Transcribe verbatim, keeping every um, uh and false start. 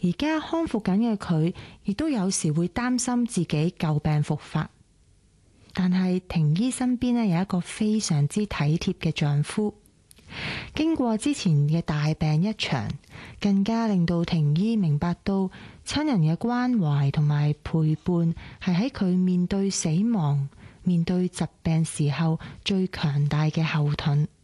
而家康復緊嘅佢，亦都有時會擔心自己舊病復發。但係婷姨身邊呢，有一個非常之體貼嘅丈夫，經過之前嘅大病一場，更加令到婷姨明白到親人嘅關懷同埋陪伴係喺佢面對死亡、面對疾病時候最強大嘅後盾。